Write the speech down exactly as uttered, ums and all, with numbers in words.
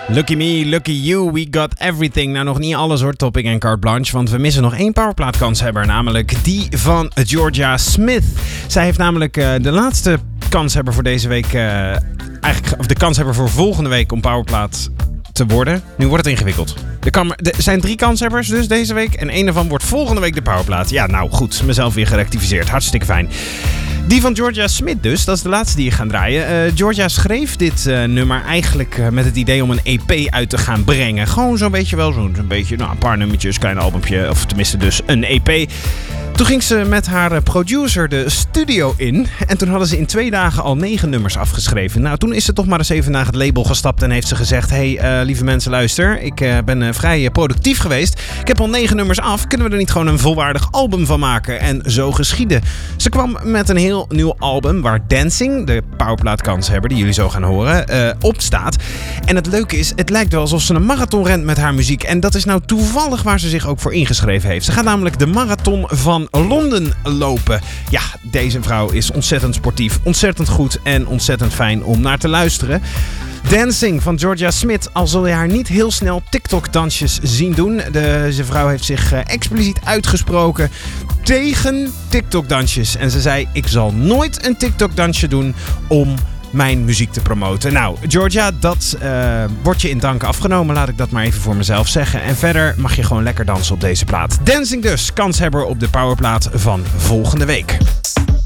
Lucky me, lucky you, we got everything. Nou, nog niet alles hoor, Topic en Carte Blanche, want we missen nog één powerplaatkans-hebber, namelijk die van Jorja Smith. Zij heeft namelijk uh, de laatste kanshebber voor deze week, uh, eigenlijk, of de kanshebber voor volgende week om powerplaat te worden. Nu wordt het ingewikkeld. Er, kan, er zijn drie kanshebbers dus deze week en één daarvan wordt volgende week de powerplaat. Ja, nou goed, mezelf weer gerectificeerd. Hartstikke fijn. Die van Jorja Smith dus, dat is de laatste die ik ga draaien. Uh, Jorja schreef dit uh, nummer eigenlijk uh, met het idee om een E P uit te gaan brengen. Gewoon zo'n beetje wel, zo'n beetje, nou, een paar nummertjes, klein albumpje, of tenminste dus een E P. Toen ging ze met haar producer de studio in en toen hadden ze in twee dagen al negen nummers afgeschreven. Nou, toen is ze toch maar eens even naar het label gestapt en heeft ze gezegd: hey, uh, lieve mensen, luister, ik uh, ben uh, vrij uh, productief geweest. Ik heb al negen nummers af, kunnen we er niet gewoon een volwaardig album van maken? En zo geschiedde. Ze kwam met een heel nieuw album waar Dancing, de powerplaatkanshebber die jullie zo gaan horen, uh, op staat. En het leuke is, het lijkt wel alsof ze een marathon rent met haar muziek. En dat is nou toevallig waar ze zich ook voor ingeschreven heeft. Ze gaat namelijk de marathon van Londen lopen. Ja, deze vrouw is ontzettend sportief, ontzettend goed en ontzettend fijn om naar te luisteren. Dancing van Jorja Smith, al zul je haar niet heel snel TikTok-dansjes zien doen. Deze vrouw heeft zich uh, expliciet uitgesproken tegen TikTok-dansjes. En ze zei: ik zal nooit een TikTok-dansje doen om mijn muziek te promoten. Nou, Jorja, dat uh, wordt je in dank afgenomen. Laat ik dat maar even voor mezelf zeggen. En verder mag je gewoon lekker dansen op deze plaat. Dancing dus, kanshebber op de powerplaat van volgende week.